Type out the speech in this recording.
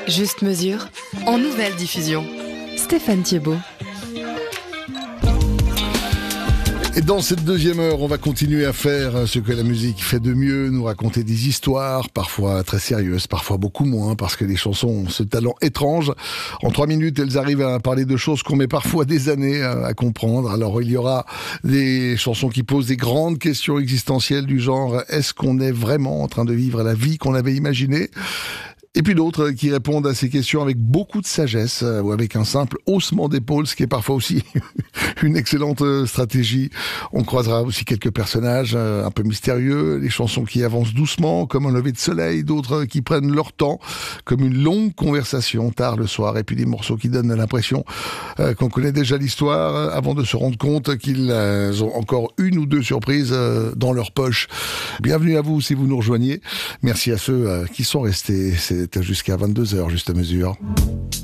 Juste mesure, en nouvelle diffusion. Stéphane Thiebaud. Et dans cette deuxième heure, on va continuer à faire ce que la musique fait de mieux, nous raconter des histoires, parfois très sérieuses, parfois beaucoup moins, parce que les chansons ont ce talent étrange. En 3 minutes, elles arrivent à parler de choses qu'on met parfois des années à comprendre. Alors il y aura des chansons qui posent des grandes questions existentielles du genre « Est-ce qu'on est vraiment en train de vivre la vie qu'on avait imaginée ?» Et puis d'autres qui répondent à ces questions avec beaucoup de sagesse ou avec un simple haussement d'épaule, ce qui est parfois aussi une excellente stratégie. On croisera aussi quelques personnages un peu mystérieux, les chansons qui avancent doucement comme un lever de soleil, d'autres qui prennent leur temps comme une longue conversation tard le soir, et puis des morceaux qui donnent l'impression qu'on connaît déjà l'histoire avant de se rendre compte qu'ils ont encore une ou deux surprises dans leur poche. Bienvenue à vous si vous nous rejoignez. Merci à ceux qui sont restés. C'est jusqu'à 22h, juste à mesure.